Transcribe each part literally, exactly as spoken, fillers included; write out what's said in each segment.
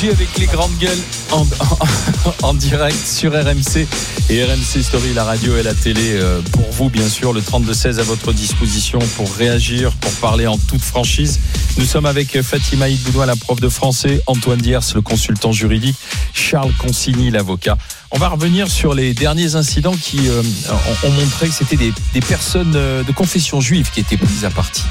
J avec les grandes gueules en, en, en direct sur R M C et R M C Story, la radio et la télé pour vous bien sûr. Le trente-deux seize à votre disposition pour réagir, pour parler en toute franchise. Nous sommes avec Fatima Iboudouin, la prof de français, Antoine Diers, le consultant juridique, Charles Consigny, l'avocat. On va revenir sur les derniers incidents qui euh, ont, ont montré que c'était des, des personnes de confession juive qui étaient prises à partie.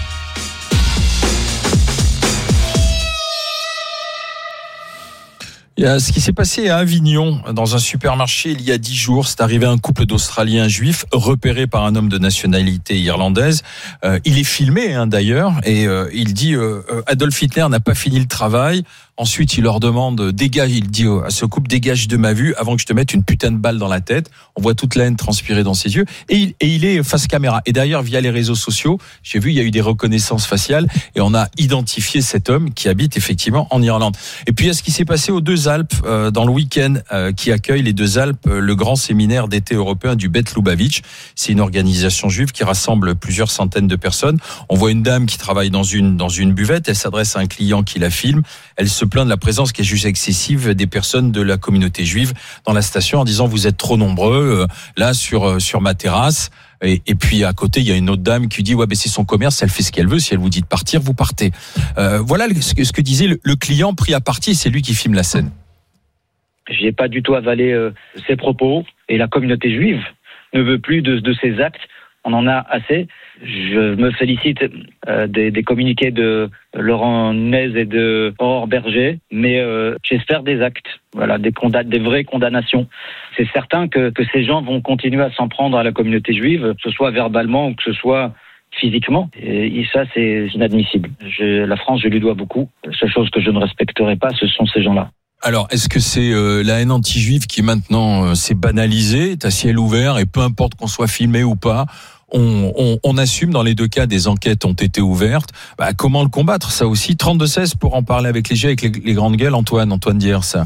Il y a ce qui s'est passé à Avignon, dans un supermarché, il y a dix jours. C'est arrivé à un couple d'Australiens juifs repéré par un homme de nationalité irlandaise. Euh, il est filmé hein, d'ailleurs, et euh, il dit euh, Adolf Hitler n'a pas fini le travail. Ensuite, il leur demande dégage. Il dit à ce couple dégage de ma vue avant que je te mette une putain de balle dans la tête. On voit toute la haine transpirer dans ses yeux, et il, et il est face caméra. Et d'ailleurs, via les réseaux sociaux, j'ai vu il y a eu des reconnaissances faciales et on a identifié cet homme qui habite effectivement en Irlande. Et puis il y a ce qui s'est passé aux Deux Alpes euh, dans le week-end euh, qui accueille les Deux Alpes, euh, le grand séminaire d'été européen du Bet Lubavitch. C'est une organisation juive qui rassemble plusieurs centaines de personnes. On voit une dame qui travaille dans une dans une buvette. Elle s'adresse à un client qui la filme. Elle se plaint de la présence qui est jugée excessive des personnes de la communauté juive dans la station en disant vous êtes trop nombreux euh, là sur euh, sur ma terrasse. Et, et puis à côté il y a une autre dame qui dit ouais ben c'est son commerce, elle fait ce qu'elle veut, si elle vous dit de partir vous partez. Euh, voilà ce que, ce que disait le, le client pris à partie, c'est lui qui filme la scène. J'ai pas du tout avalé euh, ses propos et la communauté juive ne veut plus de, de ces actes. On en a assez. Je me félicite euh, des, des communiqués de Laurent Nunez et de Aurore Berger, mais euh, j'espère des actes, voilà, des, conda- des vraies condamnations. C'est certain que, que ces gens vont continuer à s'en prendre à la communauté juive, que ce soit verbalement ou que ce soit physiquement. Et, et ça, c'est inadmissible. Je, la France, je lui dois beaucoup. La seule chose que je ne respecterai pas, ce sont ces gens-là. Alors, est-ce que c'est euh, la haine anti-juive qui maintenant euh, s'est banalisée, est à ciel ouvert, et peu importe qu'on soit filmé ou pas, on, on, on assume dans les deux cas, des enquêtes ont été ouvertes. Bah, comment le combattre, ça aussi? trente-deux seize pour en parler avec les G, avec les, les grandes gueules. Antoine, Antoine Diers, ça.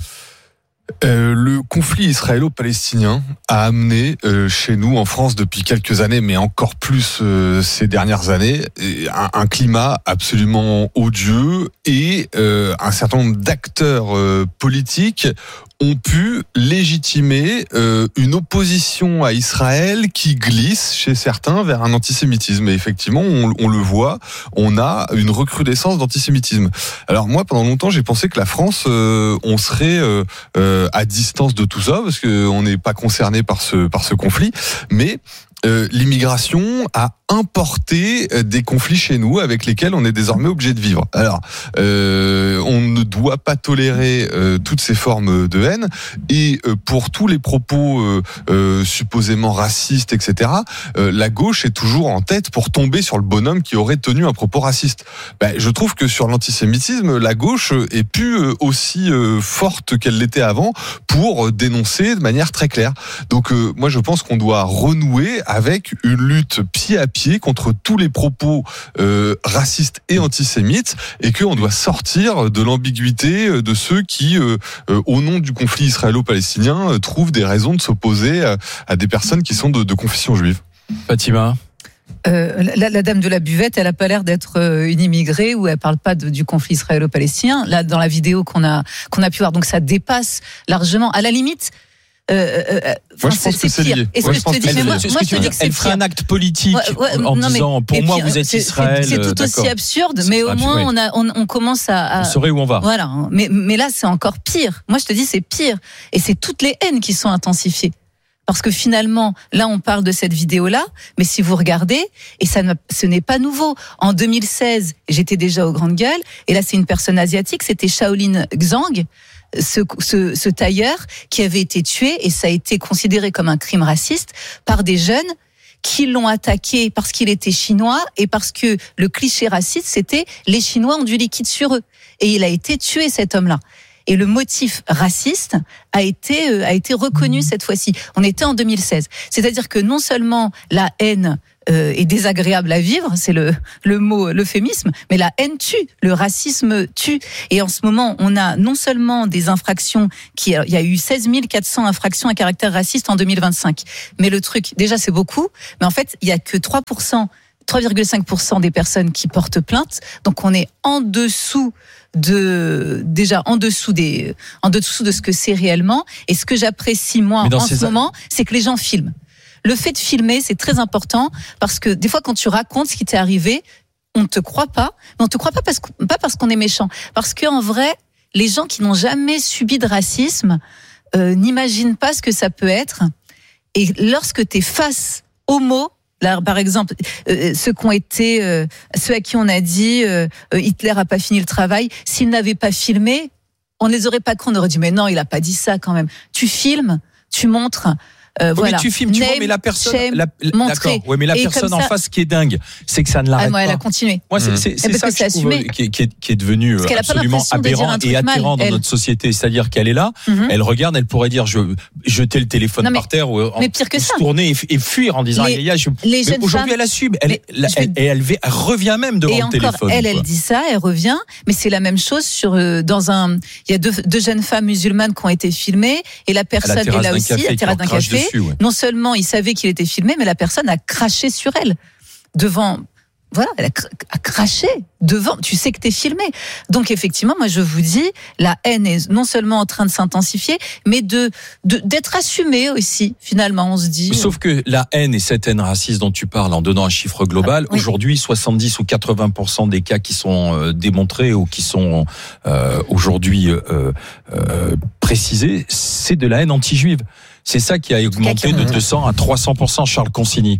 Euh, le conflit israélo-palestinien a amené euh, chez nous en France depuis quelques années, mais encore plus euh, ces dernières années, un, un climat absolument odieux et euh, un certain nombre d'acteurs euh, politiques ont pu légitimer euh, une opposition à Israël qui glisse chez certains vers un antisémitisme. Et effectivement, on, on le voit, on a une recrudescence d'antisémitisme. Alors moi, pendant longtemps, j'ai pensé que la France, euh, on serait euh, euh, à distance de tout ça, parce qu'on n'est pas concerné par ce, par ce conflit, mais Euh, l'immigration a importé des conflits chez nous avec lesquels on est désormais obligé de vivre. Alors, euh, on ne doit pas tolérer euh, toutes ces formes de haine, et euh, pour tous les propos euh, euh, supposément racistes, et cetera, euh, la gauche est toujours en tête pour tomber sur le bonhomme qui aurait tenu un propos raciste. Ben, je trouve que sur l'antisémitisme, la gauche est plus aussi euh, forte qu'elle l'était avant pour dénoncer de manière très claire. Donc, euh, moi, je pense qu'on doit renouer avec une lutte pied à pied contre tous les propos euh, racistes et antisémites, et qu'on doit sortir de l'ambiguïté de ceux qui, euh, euh, au nom du conflit israélo-palestinien, euh, trouvent des raisons de s'opposer à, à des personnes qui sont de, de confession juive. Fatima. Euh, la, la dame de la buvette, elle a pas l'air d'être une immigrée, ou elle parle pas de, du conflit israélo-palestinien. Là, dans la vidéo qu'on a qu'on a pu voir, donc ça dépasse largement. À la limite. Euh, euh, moi, je pense que c'est lié. Est-ce que je te dis, mais moi, moi, je te dis que c'est elle ferait un acte politique ouais, ouais, en non, disant, pour moi, puis, vous êtes c'est, Israël. C'est, c'est tout aussi d'accord. Absurde, mais au moins, on, a, on, on commence à, à. On saurait où on va. Voilà. Mais, mais là, c'est encore pire. Moi, je te dis, c'est pire. Et c'est toutes les haines qui sont intensifiées. Parce que finalement, là, on parle de cette vidéo-là, mais si vous regardez, et ça ne, ce n'est pas nouveau. En deux mille seize, j'étais déjà aux Grandes Gueules, et là, c'est une personne asiatique, c'était Shaolin Zhang. Ce, ce, ce tailleur qui avait été tué, et ça a été considéré comme un crime raciste par des jeunes qui l'ont attaqué parce qu'il était chinois et parce que le cliché raciste, c'était les Chinois ont du liquide sur eux. Et il a été tué, cet homme-là. Et le motif raciste a été, euh, a été reconnu cette fois-ci. On était en deux mille seize. C'est-à-dire que non seulement la haine euh, est désagréable à vivre, c'est le, le mot, l'euphémisme, mais la haine tue, le racisme tue. Et en ce moment, on a non seulement des infractions, qui, il y a eu seize mille quatre cents infractions à caractère raciste en deux mille vingt-cinq. Mais le truc, déjà c'est beaucoup, mais en fait, il y a que trois pour cent trois virgule cinq pour cent des personnes qui portent plainte. Donc on est en dessous de déjà en dessous des en dessous de ce que c'est réellement. Et ce que j'apprécie moi en ce a... moment, c'est que les gens filment. Le fait de filmer, c'est très important parce que des fois quand tu racontes ce qui t'est arrivé, on ne te croit pas, mais on te croit pas parce que, pas parce qu'on est méchant, parce qu'en vrai, les gens qui n'ont jamais subi de racisme euh, n'imaginent pas ce que ça peut être. Et lorsque tu es face aux mots, là, par exemple, euh, ceux qui ont été, euh, ceux à qui on a dit euh, Hitler a pas fini le travail, s'ils n'avaient pas filmé, on ne les aurait pas cru, on aurait dit mais non, il a pas dit ça quand même. Tu filmes, tu montres. Euh, oui, voilà. Mais tu filmes, tu Name, vois, mais la personne, shame, la, la, d'accord. Ouais, mais la personne en ça... face qui est dingue, c'est que ça ne l'arrête ah, moi, pas. Elle a continué. Moi, c'est, c'est, c'est ça que, que je trouve qui est, qui est, qui est devenu absolument aberrant et atterrant dans notre société. C'est-à-dire qu'elle est là, mm-hmm. elle regarde, elle pourrait dire, je jeter le téléphone non, mais, par terre ou mais pire que se ça. tourner et, et fuir en disant, les, aïe, je... les mais aujourd'hui, elle assume, elle, la, elle, elle, elle, elle revient même devant et le encore, téléphone. Elle, elle dit ça, elle revient, mais c'est la même chose sur dans un. Il y a deux, deux jeunes femmes musulmanes qui ont été filmées et la personne est là aussi, à la terrasse d'un café. Non seulement il savait qu'il était filmé, mais la personne a craché sur elle. Devant, voilà, elle a, cr- a craché devant. Tu sais que t'es filmé. Donc effectivement, moi je vous dis, la haine est non seulement en train de s'intensifier, mais de, de d'être assumée aussi. Finalement, on se dit. Sauf que la haine et cette haine raciste dont tu parles, en donnant un chiffre global, ah, oui. aujourd'hui, soixante-dix ou quatre-vingts pour cent des cas qui sont euh, démontrés ou qui sont euh, aujourd'hui euh, euh, précisés, c'est de la haine anti-juive. C'est ça qui a augmenté de deux cents à trois cents pour cent, Charles Consigny.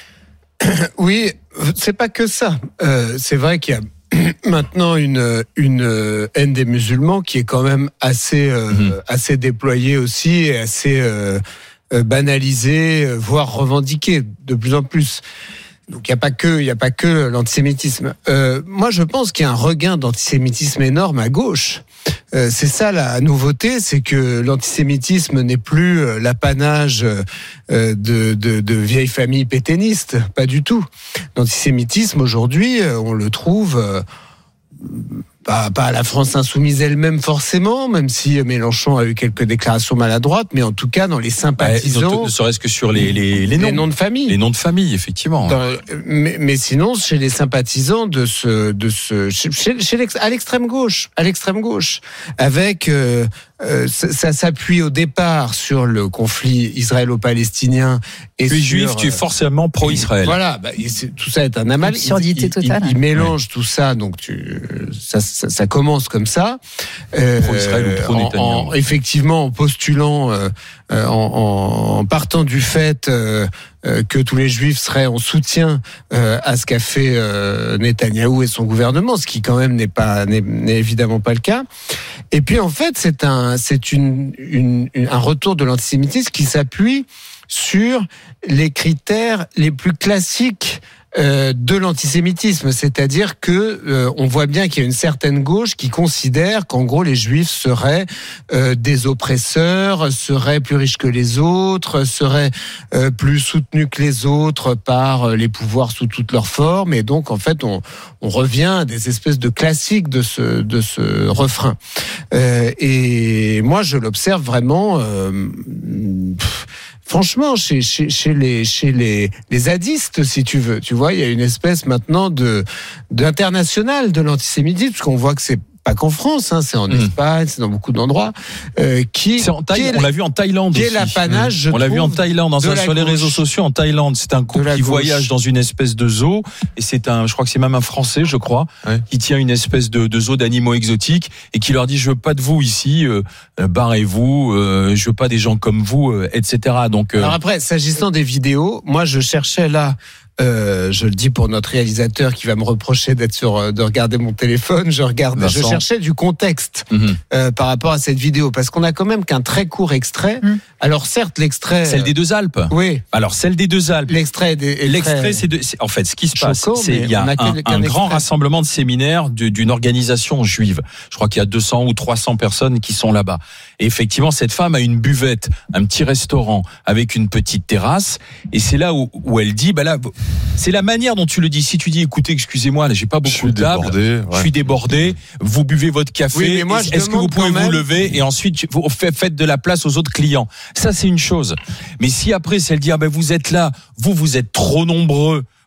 Oui, c'est pas que ça. Euh, c'est vrai qu'il y a maintenant une, une haine des musulmans qui est quand même assez, euh, mmh. assez déployée aussi et assez euh, banalisée, voire revendiquée de plus en plus. Donc il n'y a pas que, il y a pas que l'antisémitisme. Euh, moi, je pense qu'il y a un regain d'antisémitisme énorme à gauche. Euh, c'est ça la nouveauté, c'est que l'antisémitisme n'est plus l'apanage euh, de, de, de vieilles familles pétainistes, pas du tout. L'antisémitisme aujourd'hui, on le trouve. Euh, Pas, pas à la France insoumise elle-même forcément, même si Mélenchon a eu quelques déclarations maladroites, mais en tout cas dans les sympathisants. Ne serait-ce que sur les, les, les, noms. les noms de famille. Les noms de famille, effectivement. Dans, mais, mais sinon, chez les sympathisants de ce, de ce, chez, chez l'ex, à l'extrême gauche, à l'extrême gauche, avec, euh, euh, ça, ça s'appuie au départ sur le conflit israélo-palestinien. Et tu es sur, juif, tu es forcément pro-Israël. Voilà, bah, c'est, tout ça est un amal. Absurdité totale. Il, il, il mélange ouais. tout ça, donc tu, ça, ça, ça commence comme ça. Euh, pro-Israël ou pro-Netanyahou. En, en, effectivement, en postulant, euh, en, en partant du fait euh, que tous les juifs seraient en soutien euh, à ce qu'a fait euh, Netanyahou et son gouvernement, ce qui quand même n'est pas n'est, n'est évidemment pas le cas. Et puis en fait, c'est un c'est une, une, une un retour de l'antisémitisme qui s'appuie sur les critères les plus classiques euh, de l'antisémitisme, c'est-à-dire que euh, on voit bien qu'il y a une certaine gauche qui considère qu'en gros les juifs seraient euh, des oppresseurs, seraient plus riches que les autres, seraient euh, plus soutenus que les autres par les pouvoirs sous toutes leurs formes, et donc en fait on, on revient à des espèces de classiques de ce de ce refrain. Euh, et moi je l'observe vraiment. Euh, pff, Franchement, chez, chez, chez les, chez les, les zadistes, si tu veux, tu vois, il y a une espèce maintenant de, d'international de l'antisémitisme, parce qu'on voit que c'est pas qu'en France, hein, c'est en mmh. Espagne, c'est dans beaucoup d'endroits, euh, qui, c'est en Thaï- qui est, on l'a vu en Thaïlande qui aussi. est l'apanage, je on l'a vu en Thaïlande, dans un, sur les réseaux sociaux en Thaïlande. C'est un couple qui gauche. voyage dans une espèce de zoo, et c'est un, je crois que c'est même un Français, je crois, ouais. qui tient une espèce de, de zoo d'animaux exotiques et qui leur dit je veux pas de vous ici, euh, barrez-vous, euh, je veux pas des gens comme vous, euh, et cetera. Donc, euh... alors après, s'agissant des vidéos, moi je cherchais là. Euh, je le dis pour notre réalisateur qui va me reprocher d'être sur, de regarder mon téléphone. Je regarde, Vincent. je cherchais du contexte mm-hmm. euh, par rapport à cette vidéo, parce qu'on a quand même qu'un très court extrait. Mm. Alors certes, l'extrait, celle des deux Alpes. Oui. Alors celle des deux Alpes. L'extrait, des, l'extrait, c'est, de, c'est en fait ce qui se passe. Choquant, c'est il y a un, un, un grand rassemblement de séminaires de, d'une organisation juive. Je crois qu'il y a deux cents ou trois cents personnes qui sont là-bas. Et effectivement, cette femme a une buvette, un petit restaurant avec une petite terrasse. Et c'est là où, où elle dit, bah là. C'est la manière dont tu le dis. Si tu dis, écoutez, excusez-moi, là, j'ai pas beaucoup de table, débordé, ouais. je suis débordé. Vous buvez votre café. Oui, mais moi, je est-ce que vous pouvez vous lever et ensuite vous faites de la place aux autres clients. Ça, c'est une chose. Mais si après, c'est elle dit, ah ben vous êtes là, vous vous êtes trop nombreux.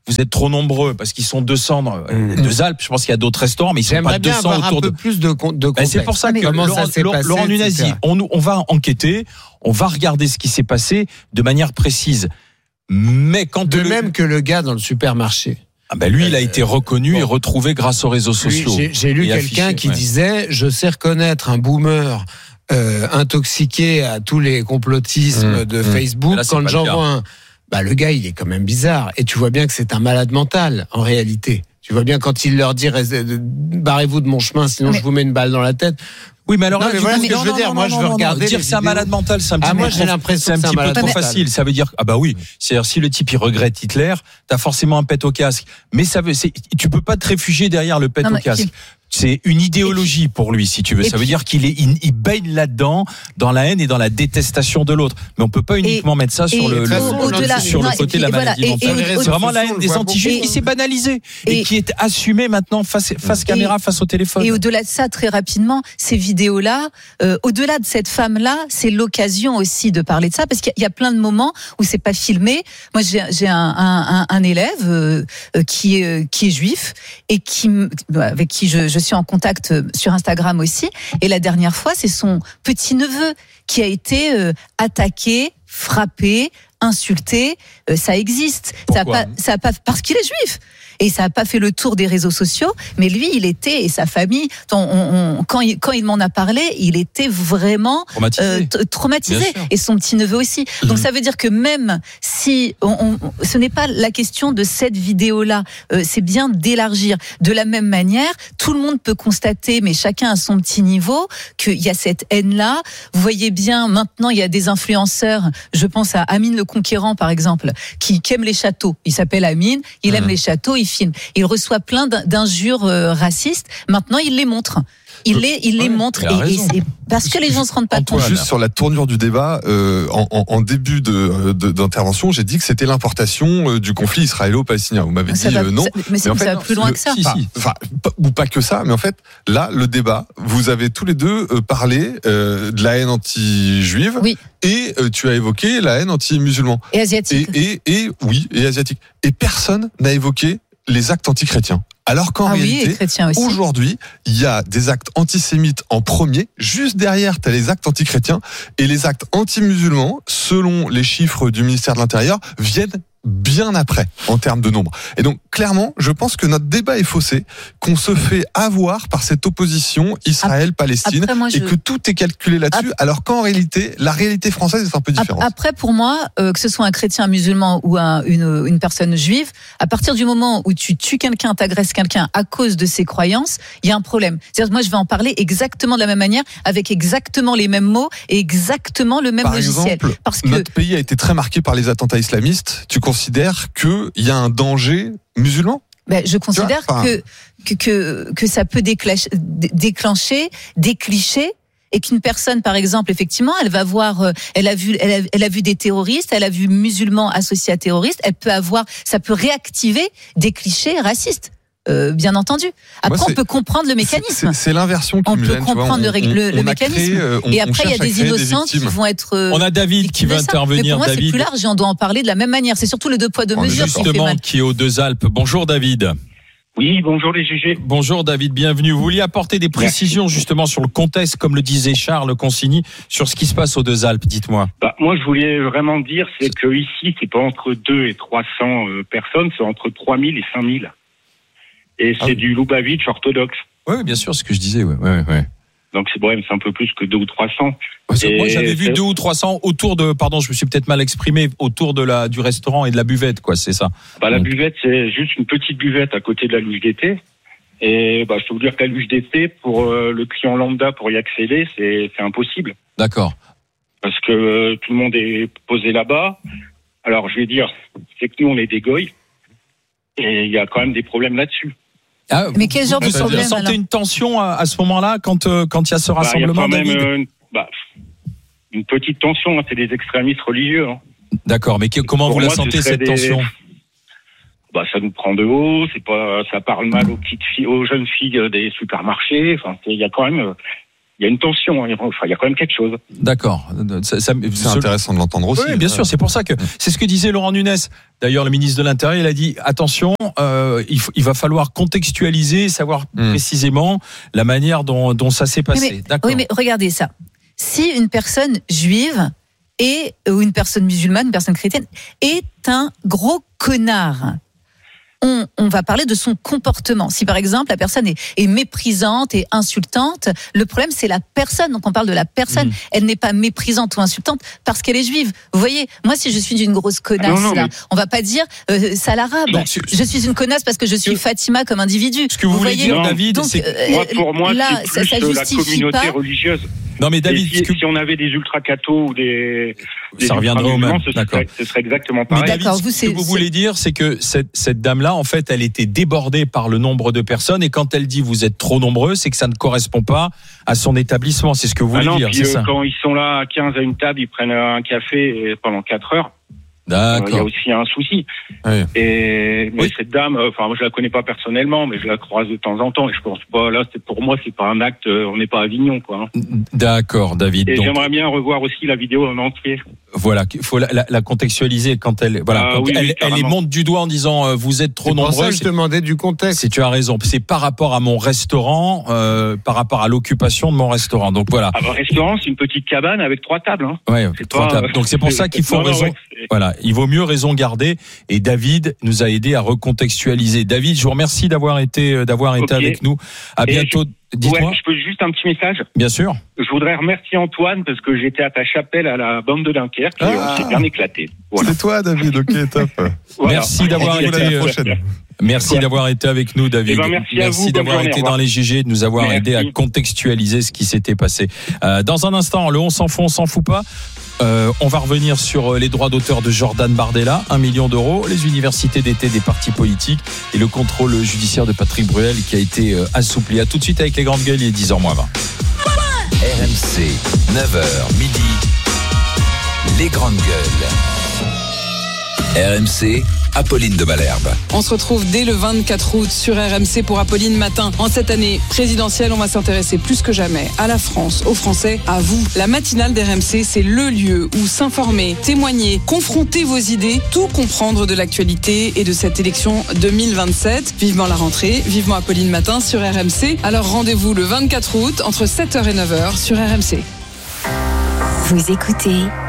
vous êtes trop nombreux parce qu'ils sont deux cents dans les deux Alpes. Je pense qu'il y a d'autres restaurants, mais ils sont J'aimerais pas bien deux cents avoir autour un peu de. plus de, con- de Ben, contexte. c'est pour ça que Comment Laurent, ça s'est Laurent, passé, Laurent Nunez et cetera. dit, on, on va enquêter, on va regarder ce qui s'est passé de manière précise. Mais quand De le- même que le gars dans le supermarché. ah ben lui, il a été reconnu bon. et retrouvé grâce aux réseaux Lui, sociaux. J'ai, j'ai lu Et quelqu'un affiché, qui ouais. disait, je sais reconnaître un boomer euh, intoxiqué à tous les complotismes Mmh, de mmh. Facebook Mais là, c'est quand pas j'en le cas. vois un. Bah le gars, il est quand même bizarre. Et tu vois bien que c'est un malade mental en réalité. Tu vois bien quand il leur dit barrez-vous de mon chemin, sinon Mais- je vous mets une balle dans la tête. Oui, mais alors Non, là, mais du voilà coup, ce que non, je veux non, dire. non, Moi, non, je veux non, regarder dire les que c'est un vidéos. malade mental, c'est un petit Ah, peu moi, j'ai trop- l'impression c'est un que c'est un petit peu malade trop mental. facile. Ça veut dire ah bah oui. C'est-à-dire si le type il regrette Hitler, t'as forcément un pet au casque. Mais ça veut, c'est, tu peux pas te réfugier derrière le pet Non, au mais casque. qui- C'est une idéologie pour lui, si tu veux. Et Ça veut puis- dire qu'il est, il, il baigne là-dedans, dans la haine et dans la détestation de l'autre. Mais on peut pas uniquement mettre ça sur et le, de toute le- façon, au-delà- sur non, le et côté puis, de la voilà, maladie et- et mentale. au- C'est vraiment la haine on le des voit anti-juifs beaucoup. qui s'est banalisée et, Et- qui est assumée maintenant face, face Et- caméra, face au téléphone. Et au-delà de ça, très rapidement, ces vidéos-là, euh, au-delà de cette femme-là, c'est l'occasion aussi de parler de ça, parce qu'il y a plein de moments où c'est pas filmé. Moi, j'ai, j'ai un, un, un, un élève euh, euh, qui est euh, qui est juif et qui m- avec qui je, je suis en contact euh, sur Instagram aussi. Et la dernière fois, c'est son petit-neveu qui a été euh, attaqué, frappé, insulté. Euh, ça existe. Ça a Pourquoi pas, ça a pas parce qu'il est juif. Et ça n'a pas fait le tour des réseaux sociaux, mais lui, il était, et sa famille, on, on, quand, il, quand il m'en a parlé, il était vraiment Traumatisé. euh, t- traumatisé, Bien sûr. et son petit-neveu aussi. Donc ça veut dire que même si on, on, ce n'est pas la question de cette vidéo-là, euh, c'est bien d'élargir. De la même manière, tout le monde peut constater, mais chacun à son petit niveau, qu'il y a cette haine-là. Vous voyez bien, maintenant, il y a des influenceurs, je pense à Amine le Conquérant, par exemple, qui, qui aime les châteaux. Il s'appelle Amine, il aime Mmh. les châteaux, il filme. Il reçoit plein d'in- d'injures euh, racistes. Maintenant, il les montre. Il les, il les Ouais, montre. il a Et, et raison. c'est parce que les gens se rendent pas Antoine. compte. Juste sur la tournure du débat, euh, en, en, en début de, de- d'intervention, j'ai dit que c'était l'importation euh, du conflit israélo-palestinien. Vous m'avez Ça dit va, euh, non. ça- mais c'est en ça fait, va plus loin le- que ça. si, Enfin, si. enfin, pas- ou pas que ça, mais en fait, là, le débat, vous avez tous les deux euh, parlé euh, de la haine anti-juive, Oui. et euh, tu as évoqué la haine anti-musulman. Et Et, asiatique. et, et oui, et asiatique. Et personne n'a évoqué les actes anti-chrétiens. Alors qu'en Ah oui, réalité, et chrétien aussi. aujourd'hui, il y a des actes antisémites en premier. Juste derrière, tu as les actes antichrétiens. Et les actes anti-musulmans, selon les chiffres du ministère de l'Intérieur, viennent bien après en termes de nombre. Et donc, clairement, je pense que notre débat est faussé, qu'on se fait avoir par cette opposition Israël-Palestine Après, moi, je- et que tout est calculé là-dessus, alors qu'en réalité, la réalité française est un peu différente. Après, pour moi, euh, que ce soit un chrétien, un musulman ou un, une, une personne juive, à partir du moment où tu tues quelqu'un, t'agresses quelqu'un à cause de ses croyances, il y a un problème. C'est-à-dire, moi, je vais en parler exactement de la même manière, avec exactement les mêmes mots et exactement le même Par logiciel. exemple, Parce que notre pays a été très marqué par les attentats islamistes. Tu considères qu'il y a un danger musulman ? ben, je considère enfin- que, que, que, que ça peut déclencher, déclencher des clichés. Et qu'une personne, par exemple, effectivement, elle va voir, euh, elle a vu, elle a, elle a vu des terroristes, elle a vu musulmans associés à terroristes, elle peut avoir, ça peut réactiver des clichés racistes, euh, bien entendu. Après, Moi, on c'est- peut comprendre le mécanisme. C'est c'est l'inversion qui On me peut gêne. tu vois. comprendre le On- rég- le- on- le on a créé, mécanisme. euh, on- Et on après, il y a cherche à des créer innocents qui victimes. vont être. euh, On a David qui victimes veut de ça. intervenir. Mais pour moi, c'est David, plus large et on doit en parler de la même manière. C'est surtout le deux poids deux On est mesures qui fait justement, mal. qui est aux Deux Alpes. Bonjour David. Oui, bonjour les G G. Bonjour David, bienvenue. Vous vouliez apporter des précisions justement sur le contexte, comme le disait Charles Consigny, sur ce qui se passe aux Deux Alpes. Dites-moi. Bah, moi, je voulais vraiment dire, c'est que ici, c'est pas entre deux et trois cents euh, personnes, c'est entre trois mille et cinq mille. Et c'est Ah oui. du Lubavitch orthodoxe. Oui, bien sûr, ce que je disais. Ouais, ouais, ouais. Donc c'est bref, c'est un peu plus que deux ou trois cents. Parce que Et moi, j'avais vu c'est- deux ou trois cents autour de, pardon, je me suis peut-être mal exprimé, autour de la du restaurant et de la buvette, quoi. C'est ça. Bah, la Donc. buvette, c'est juste une petite buvette à côté de la luge d'été. Et bah, je peux vous dire que la luge d'été, pour euh, le client lambda, pour y accéder, c'est c'est impossible. D'accord. Parce que euh, tout le monde est posé là-bas. Alors, je vais dire, c'est que nous, on est des goïs. Et il y a quand même des problèmes là-dessus. Ah, Mais quel genre de vous, vous problème, sentez alors une tension à, à ce moment-là quand euh, quand il y a ce Bah, il y a rassemblement, quand même David euh, une, bah, une petite tension. Hein, c'est des extrémistes religieux. Hein. D'accord, mais que- comment Pour vous la moi, ce sentez serait cette des- tension? Bah, ça nous prend de haut. C'est pas, ça parle mal aux petites filles, aux jeunes filles euh, des supermarchés. Enfin, c'est- il y a quand même, euh, il y a une tension, hein. Enfin, il y a quand même quelque chose. D'accord. Ça, ça, C'est ce- intéressant de l'entendre aussi. Oui, bien sûr. C'est pour ça que c'est ce que disait Laurent Nunez. D'ailleurs, le ministre de l'Intérieur, il a dit attention, euh, il, faut, il va falloir contextualiser, savoir Mm. précisément la manière dont, dont ça s'est passé. Oui, mais, D'accord. oui, mais regardez ça. Si une personne juive et ou une personne musulmane, une personne chrétienne est un gros connard, on, on va parler de son comportement. Si par exemple la personne est, est méprisante et insultante, le problème c'est la personne. Donc on parle de la personne. Mmh. Elle n'est pas méprisante ou insultante parce qu'elle est juive. Vous voyez, moi si je suis une grosse connasse, Ah non, non, là, mais- on va pas dire euh, sale arabe. Donc, ce- Je suis une connasse parce que je suis Ce- Fatima comme individu. Ce que vous, voulez voyez dire, Non. David, Donc, c'est euh, Moi, pour moi, là, c'est ça, plus ça euh, la justifie communauté pas. religieuse. non mais Et David, si, ce que- si on avait des ultra-cathos ou des, des ça reviendrait au même. ultra-musulmans, ce D'accord. serait, ce serait exactement Mais pareil. David, D'accord, ce vous, que c'est- vous c'est- voulez dire, c'est que cette, cette dame-là, en fait, elle était débordée par le nombre de personnes, et quand elle dit vous êtes trop nombreux, c'est que ça ne correspond pas à son établissement. C'est ce que vous Ah voulez non, dire, puis, c'est euh, ça. quand ils sont là à quinze à une table, ils prennent un café et pendant quatre heures. Euh, Il y a D'accord. aussi un souci. Oui. Et mais Oui. cette dame, euh, enfin moi je la connais pas personnellement, mais je la croise de temps en temps. Et je pense pas. Là, c'est pour moi, c'est pas un acte. euh, On n'est pas à Avignon, quoi. Hein. D'accord, David. Et Donc, j'aimerais bien revoir aussi la vidéo en entier. voilà, il faut la, la- la contextualiser quand elle, voilà, Ah quand oui, elle, oui, elle les carrément. monte du doigt en disant euh, vous êtes trop C'est pour ça nombreux. que je C'est- demandais du contexte. Si tu as raison, c'est par rapport à mon restaurant, euh, par rapport à l'occupation de mon restaurant. Donc voilà. Ah, bah, restaurant, c'est une petite cabane avec trois tables. Hein. Ouais, C'est trois pas- tables. Donc c'est pour ça qu'il faut Non, non, raison. ouais, c'est- Voilà, il vaut mieux raison garder. Et David nous a aidé à recontextualiser. David, je vous remercie d'avoir été euh, d'avoir été Ok. avec nous. À Et bientôt. Dites-moi. Ouais, je peux juste un petit message. Bien sûr. Je voudrais remercier Antoine parce que j'étais à ta chapelle à la bande de Dunkerque et Ah. on s'est bien éclaté. Voilà. C'est toi, David. Ok, top. Voilà. Merci d'avoir On se dit à été. la euh, prochaine. Merci Ouais. d'avoir été avec nous, David. Eh ben, merci à vous, bonne d'avoir journée, été au revoir. dans les G G, de nous avoir Merci. aidé à contextualiser ce qui s'était passé. Euh, dans un instant, le on s'en fout, on s'en fout pas. Euh, on va revenir sur les droits d'auteur de Jordan Bardella, un million d'euros, les universités d'été des partis politiques et le contrôle judiciaire de Patrick Bruel qui a été euh, assoupli. À tout de suite avec les grandes gueules, il est dix heures moins vingt. R M C, neuf heures midi, les grandes gueules. R M C, Apolline de Malherbe. On se retrouve dès le vingt-quatre août sur R M C pour Apolline Matin. En cette année présidentielle, on va s'intéresser plus que jamais à la France, aux Français, à vous. La matinale d'R M C, c'est le lieu où s'informer, témoigner, confronter vos idées, tout comprendre de l'actualité et de cette élection deux mille vingt-sept. Vivement la rentrée, vivement Apolline Matin sur R M C. Alors rendez-vous le vingt-quatre août entre sept heures et neuf heures sur R M C. Vous écoutez